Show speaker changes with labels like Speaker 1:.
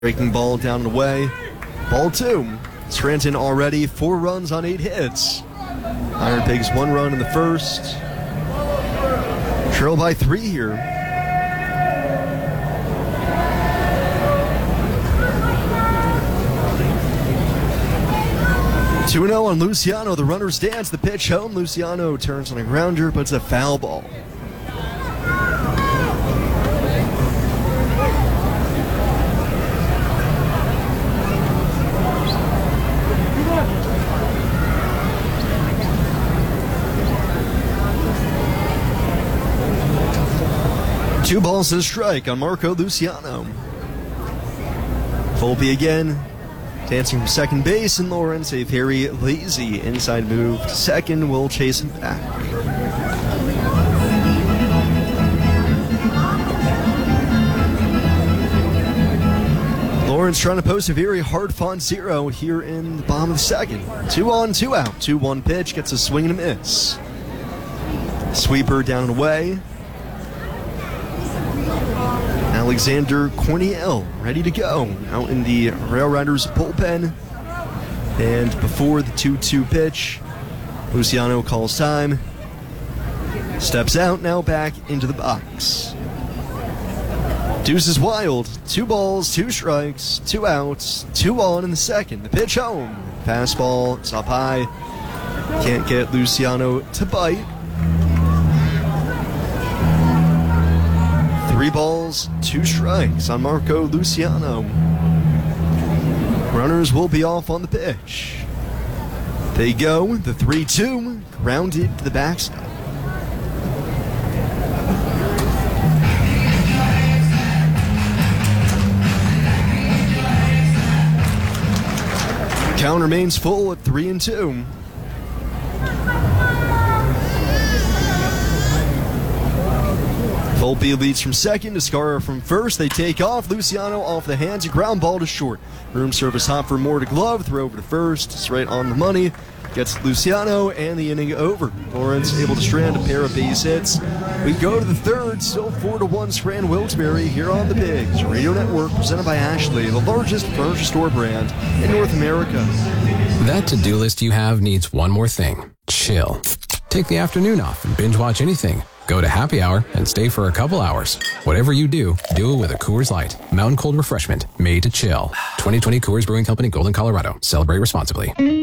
Speaker 1: Breaking ball down and away. Ball 2. Scranton already 4 runs on 8 hits. Iron Pigs 1 run in the first. Trail by 3 here. Two 2-0 on Luciano. The runners dance. The pitch home. Luciano turns on a grounder, but it's a foul ball. Two balls and a strike on Marco Luciano. Volpe again, dancing from second base, and Lawrence, a very lazy inside move to second, will chase him back. Lawrence trying to post a very hard-fought 0 here in the bottom of the second. 2 on, 2 out. 2-1 pitch, gets a swing and a miss. Sweeper down and away. Alexander Corniel ready to go out in the Rail Riders bullpen. And before the 2-2 pitch, Luciano calls time. Steps out, now back into the box. Deuce is wild. 2 balls, 2 strikes, 2 outs, 2 on in the second. The pitch home. Fastball, it's up high. Can't get Luciano to bite. 3 balls, 2 strikes on Marco Luciano. Runners will be off on the pitch. They go, the 3-2, grounded to the backstop. Count remains full at 3-2. Volpe leads from second, Escara from first. They take off. Luciano off the hands. A ground ball to short. Room service hop for Moore to glove. Throw over to first. It's right on the money. Gets Luciano and the inning over. Lawrence able to strand a pair of base hits. We go to the third. Still 4-1 Scranton Wilkes-Barre here on the Pigs Radio Network, presented by Ashley, the largest furniture store brand in North America.
Speaker 2: That to-do list you have needs one more thing. Chill. Take the afternoon off and binge watch anything. Go to happy hour and stay for a couple hours. Whatever you do it with a Coors Light. Mountain cold refreshment made to chill. 2020 Coors Brewing Company, Golden, Colorado. Celebrate responsibly.